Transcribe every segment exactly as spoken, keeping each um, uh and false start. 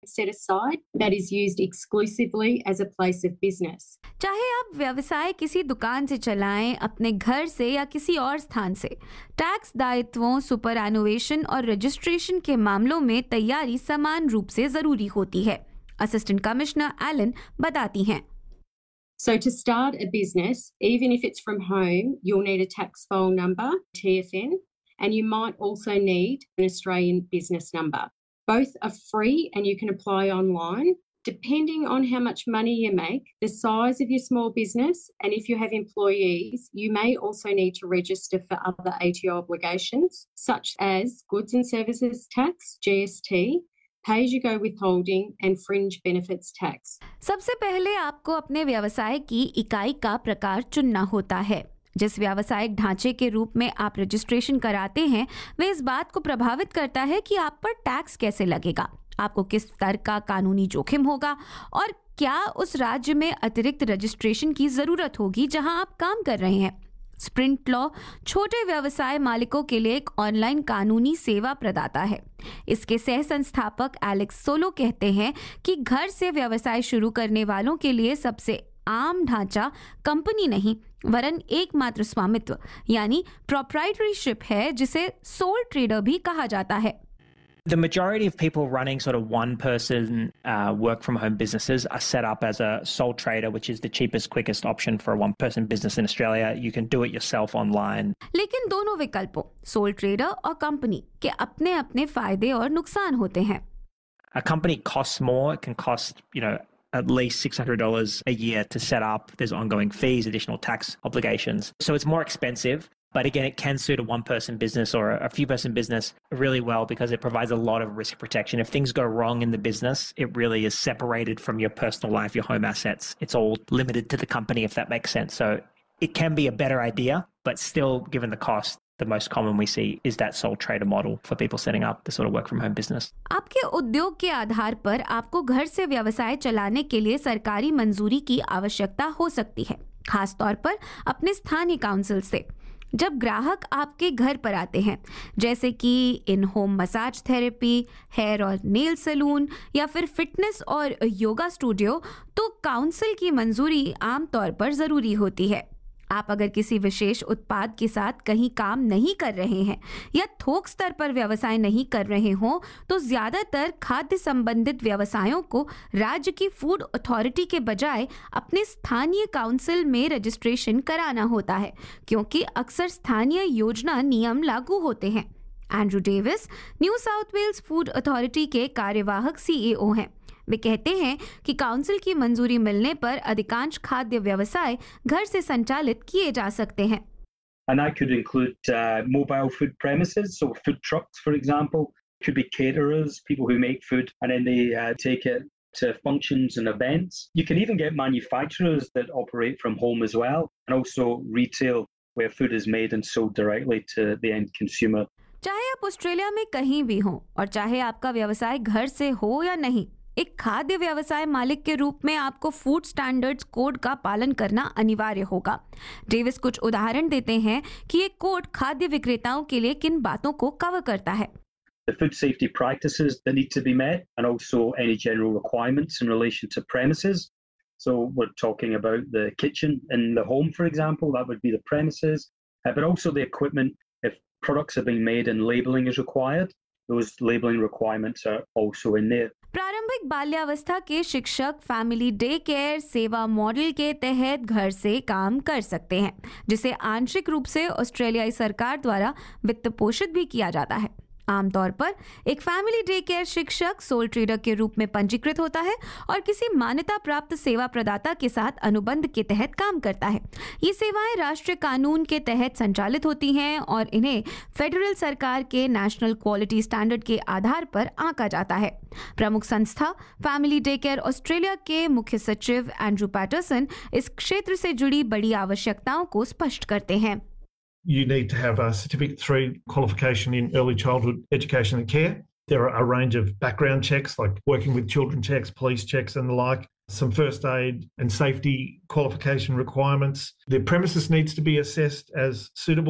set aside that is used exclusively as a place of business. चाहे आप व्यवसाय किसी दुकान से चलाएं, अपने घर से या किसी और स्थान से, टैक्स दायित्वों, सुपरएनुएशन और रजिस्ट्रेशन के मामलों में तैयारी समान रूप से जरूरी होती है। असिस्टेंट कमिश्नर एलन बताती हैं। So to start a business, even if it's from home, you'll need a tax file number, T F N, and you might also need an Australian business number. Both are free and you can apply online. Depending on how much money you make, the size of your small business, and if you have employees, you may also need to register for other A T O obligations, such as goods and services tax, G S T, pay-as-you-go withholding and fringe benefits tax. सबसे पहले आपको अपने व्यवसाय की इकाई का प्रकार चुनना होता है। जिस व्यावसायिक ढांचे के रूप में आप रजिस्ट्रेशन कराते हैं, वे इस बात को प्रभावित करता है कि आप पर टैक्स कैसे लगेगा, आपको किस स्तर का कानूनी जोखिम होगा और क्या उस राज्य में अतिरिक्त रजिस्ट्रेशन की जरूरत होगी जहां आप काम कर रहे हैं। स्प्रिंट लॉ छोटे व्यवसाय मालिकों के लिए एक ऑनलाइन कानूनी सेवा प्रदाता है। इसके सह संस्थापक एलेक्स सोलो कहते हैं कि घर से व्यवसाय शुरू करने वालों के लिए सबसे आम ढांचा कंपनी नहीं वरन एकमात्र स्वामित्व यानी प्रोप्राइटरीशिप है, जिसे सोल ट्रेडर भी कहा जाता है। The majority of people running sort of one-person uh, work-from-home businesses are set up as a sole trader, which is the cheapest, quickest option for a one-person business in Australia. You can do it yourself online. लेकिन दोनों विकल्पों, soul trader और company, के अपने अपने फायदे और नुकसान होते हैं। A company costs more. It can cost, you know, at least six hundred dollars a year to set up. There's ongoing fees, additional tax obligations. So it's more expensive. But again, it can suit a one-person business or a few-person business really well because it provides a lot of risk protection. If things go wrong in the business, it really is separated from your personal life, your home assets. It's all limited to the company, if that makes sense. So it can be a better idea, but still, given the cost, the most common we see is that sole trader model for people setting up the sort of work-from-home business. आपके उद्योग के आधार पर आपको घर से व्यवसाय चलाने के लिए सरकारी मंजूरी की आवश्यकता हो सकती है, खास तौर पर अपने स्थानीय काउंसिल से। जब ग्राहक आपके घर पर आते हैं, जैसे कि इन होम मसाज थेरेपी, हेयर और नेल सैलून या फिर फिटनेस और योगा स्टूडियो, तो काउंसिल की मंजूरी आमतौर पर ज़रूरी होती है। आप अगर किसी विशेष उत्पाद के साथ कहीं काम नहीं कर रहे हैं या थोक स्तर पर व्यवसाय नहीं कर रहे हों, तो ज़्यादातर खाद्य संबंधित व्यवसायों को राज्य की फूड अथॉरिटी के बजाय अपने स्थानीय काउंसिल में रजिस्ट्रेशन कराना होता है, क्योंकि अक्सर स्थानीय योजना नियम लागू होते हैं। Andrew Davis new south Wales food authority के कार्यवाहक सी ई ओ हैं। वे कहते हैं कि काउंसिल की मंजूरी मिलने पर अधिकांश खाद्य व्यवसाय घर से संचालित किए जा सकते हैं। And that could include uh, mobile food premises, so food trucks, for example. Could be caterers, people who make food and then they uh, take it to functions and events. You can even get manufacturers that operate from home as well, and also retail where food is made and sold directly to the end consumer. चाहे आप Australia में कहीं भी हों और चाहे आपका व्यवसाय घर से हो या नहीं, एक खाद्य व्यवसाय मालिक के रूप में आपको फूड स्टैंडर्ड्स कोड का पालन करना अनिवार्य होगा। डेविस कुछ उदाहरण देते हैं कि ये कोड खाद्य विक्रेताओं के लिए किन बातों को कवर करता है। The food safety practices that need to be met and also any general requirements in relation to premises. So we're talking about the kitchen in the home, for example, that would be the premises, uh, but also the equipment. If products are being made and labeling is required, those labeling requirements are also in there. प्रारंभिक बाल्यावस्था के शिक्षक family day care सेवा model के तहत घर से काम कर सकते हैं, जिसे आंशिक रूप से ऑस्ट्रेलियाई सरकार द्वारा वित्त पोषित भी किया जाता है। आमतौर पर एक फैमिली डे केयर शिक्षक सोल ट्रेडर के रूप में पंजीकृत होता है और किसी मान्यता प्राप्त सेवा प्रदाता के साथ अनुबंध के तहत काम करता है। ये सेवाएं राष्ट्रीय कानून के तहत संचालित होती हैं और इन्हें फेडरल सरकार के नेशनल क्वालिटी स्टैंडर्ड के आधार पर आंका जाता है। प्रमुख संस्था फैमिली डे केयर ऑस्ट्रेलिया के मुख्य सचिव एंड्रू पैटरसन इस क्षेत्र से जुड़ी बड़ी आवश्यकताओं को स्पष्ट करते हैं। You need to have a Certificate three qualification in early childhood education and care. There are a range of background checks like working with children checks, police checks and the like, some first aid and safety qualification requirements. The premises needs to be assessed as suitable.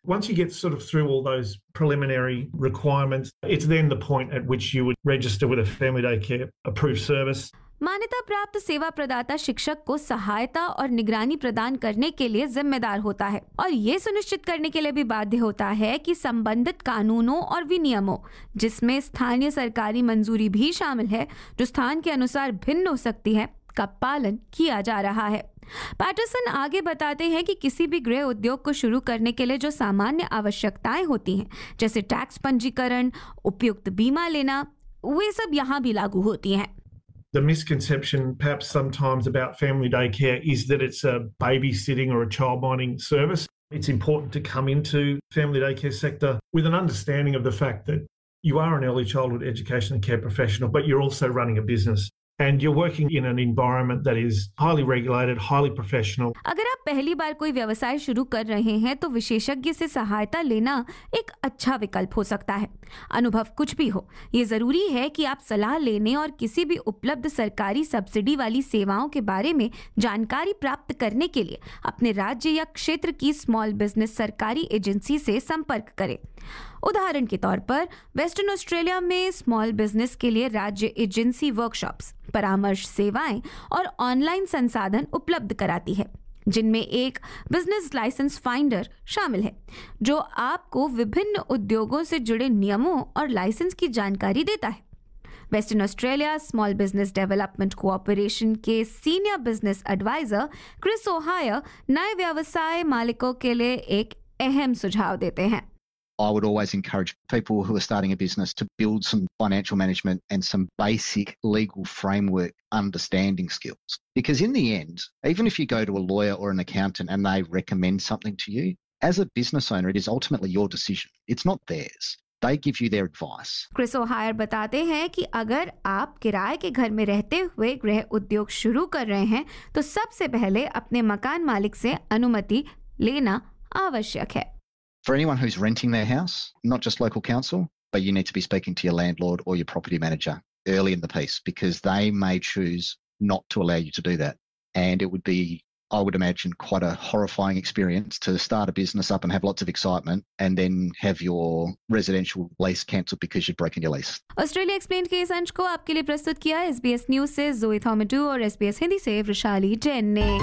Once you get sort of through all those preliminary requirements, it's then the point at which you would register with a family day care approved service. मान्यता प्राप्त सेवा प्रदाता शिक्षक को सहायता और निगरानी प्रदान करने के लिए जिम्मेदार होता है और ये सुनिश्चित करने के लिए भी बाध्य होता है कि संबंधित कानूनों और विनियमों, जिसमें स्थानीय सरकारी मंजूरी भी शामिल है, जो स्थान के अनुसार भिन्न हो सकती है, का पालन किया जा रहा है। पैटरसन आगे बताते हैं कि किसी भी गृह उद्योग को शुरू करने के लिए जो सामान्य आवश्यकताएं होती हैं, जैसे टैक्स पंजीकरण, उपयुक्त बीमा लेना, वे सब यहाँ भी लागू होती हैं। The misconception perhaps sometimes about family day care is that it's a babysitting or a childminding service. It's important to come into family day care sector with an understanding of the fact that you are an early childhood education and care professional, but you're also running a business. And you're working in an environment that is highly regulated, highly professional. अगर आप पहली बार कोई व्यवसाय शुरू कर रहे हैं तो विशेषज्ञ से सहायता लेना एक अच्छा विकल्प हो सकता है। अनुभव कुछ भी हो, ये जरूरी है कि आप सलाह लेने और किसी भी उपलब्ध सरकारी सब्सिडी वाली सेवाओं के बारे में जानकारी प्राप्त करने के लिए अपने राज्य या क्षेत्र की स्मॉल बिजनेस सरकारी एजेंसी से संपर्क करें। उदाहरण के तौर पर वेस्टर्न ऑस्ट्रेलिया में स्मॉल बिजनेस के लिए राज्य एजेंसी वर्कशॉप्स, परामर्श सेवाएं और ऑनलाइन संसाधन उपलब्ध कराती है, जिनमें एक बिजनेस लाइसेंस फाइंडर शामिल है, जो आपको विभिन्न उद्योगों से जुड़े नियमों और लाइसेंस की जानकारी देता है। Western Australia small business development cooperation के सीनियर बिजनेस एडवाइजर क्रिस ओहायर नए व्यवसाय मालिकों के लिए एक अहम सुझाव देते हैं। I would always encourage people who are starting a business to build some financial management and some basic legal framework understanding skills. Because in the end, even if you go to a lawyer or an accountant and they recommend something to you, as a business owner, it is ultimately your decision. It's not theirs. They give you their advice. Chris ओहायर बताते हैं कि अगर आप किराए के घर में रहते हुए गृह उद्योग शुरू कर रहे हैं, तो सबसे पहले अपने मकान मालिक से अनुमति लेना आवश्यक है। For anyone who's renting their house, not just local council, but you need to be speaking to your landlord or your property manager early in the piece, because they may choose not to allow you to do that. And it would be, I would imagine, quite a horrifying experience to start a business up and have lots of excitement and then have your residential lease cancelled because you've broken your lease. Australia explained के इस अंश को आपके लिए प्रस्तुत किया SBS news से जोई थॉमेटू और एसबीएस हिंदी से वृशाली जैन ने।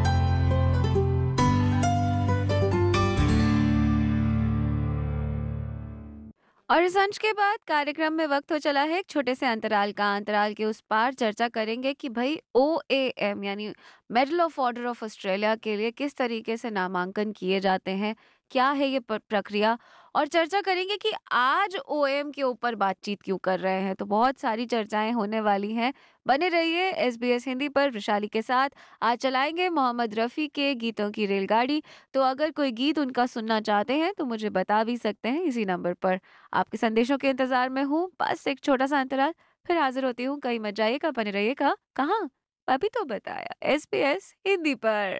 और इस अंश के बाद कार्यक्रम में वक्त हो चला है एक छोटे से अंतराल का। अंतराल के उस पार चर्चा करेंगे कि भाई ओ ए एम यानी medal of order of Australia के लिए किस तरीके से नामांकन किए जाते हैं, क्या है ये प्रक्रिया, और चर्चा करेंगे कि आज ओ एम के ऊपर बातचीत क्यों कर रहे हैं। तो बहुत सारी चर्चाएं होने वाली हैं, बने रहिए एसबीएस हिंदी पर वृशाली के साथ। आज चलाएंगे मोहम्मद रफ़ी के गीतों की रेलगाड़ी। तो अगर कोई गीत उनका सुनना चाहते हैं तो मुझे बता भी सकते हैं इसी नंबर पर। आपके संदेशों के इंतजार में हूँ। बस एक छोटा सा अंतराल, फिर हाजिर होती हूँ। कहीं मत जाइएगा, बने रहिएगा। कहाँ? अभी तो बताया, एसबीएस हिंदी पर।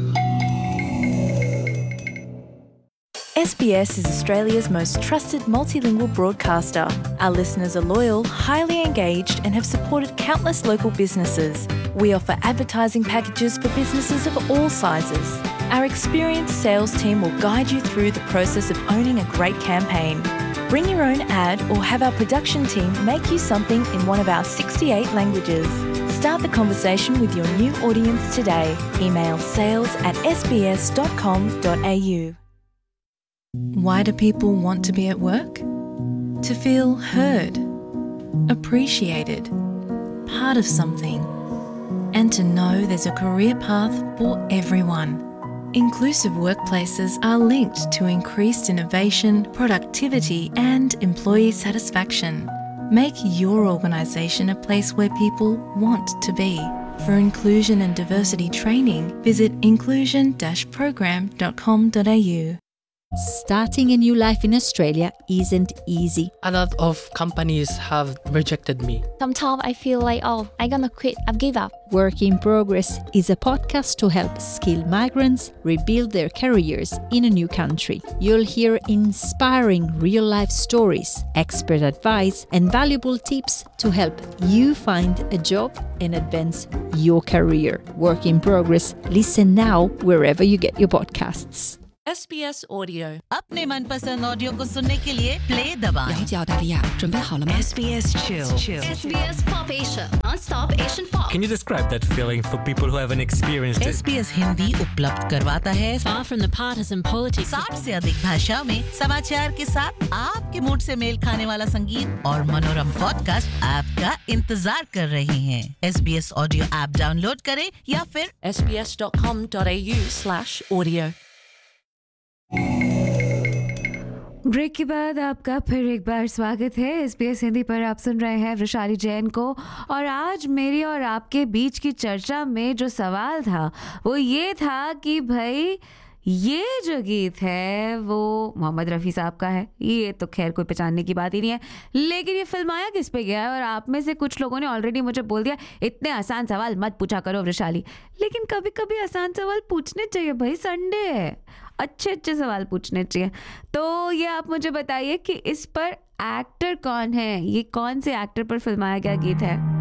S B S is Australia's most trusted multilingual broadcaster. Our listeners are loyal, highly engaged, and have supported countless local businesses. We offer advertising packages for businesses of all sizes. Our experienced sales team will guide you through the process of owning a great campaign. Bring your own ad or have our production team make you something in one of our sixty-eight languages. Start the conversation with your new audience today. Email sales at s b s dot com dot a u. Why do people want to be at work? To feel heard, appreciated, part of something, and to know there's a career path for everyone. Inclusive workplaces are linked to increased innovation, productivity, and employee satisfaction. Make your organisation a place where people want to be. For inclusion and diversity training, visit inclusion dash program dot com dot a u. Starting a new life in Australia isn't easy. A lot of companies have rejected me. Sometimes I feel like, oh, I'm gonna quit, I've give up. Work in Progress is a podcast to help skilled migrants rebuild their careers in a new country. You'll hear inspiring real-life stories, expert advice, and valuable tips to help you find a job and advance your career. Work in Progress. Listen now wherever you get your podcasts. S B S Audio अपने मनपसंद audio को सुनने के लिए play दबाएं। 了解澳大利亚，准备好了吗 S B S Chill S B S Pop Asia Non-stop Asian Pop Can you describe that feeling for people who haven't experienced it? S B S Hindi उपलब्ध करवाता है Far from the partisan politics साठ से अधिक भाषा में समाचार के साथ आपके मूड से मेल खाने वाला संगीत और मनोरम पॉडकास्ट आपका इंतजार कर रहे हैं। S B S audio app download करें या फिर S B S dot com dot A U slash audio break के बाद आपका फिर एक बार स्वागत है। एसबीएस हिंदी पर आप सुन रहे हैं वृशाली जैन को, और आज मेरी और आपके बीच की चर्चा में जो सवाल था वो ये था कि भाई ये जो गीत है वो मोहम्मद रफ़ी साहब का है। ये तो खैर कोई पहचानने की बात ही नहीं है, लेकिन ये फिल्माया किस पे गया है? और आप में से कुछ लोगों ने ऑलरेडी मुझे बोल दिया इतने आसान सवाल मत पूछा करो वृशाली। लेकिन कभी कभी आसान सवाल पूछने चाहिए भाई, संडे है, अच्छे अच्छे सवाल पूछने चाहिए। तो ये आप मुझे बताइए कि इस पर एक्टर कौन है, ये कौन से एक्टर पर फिल्माया गया गीत है?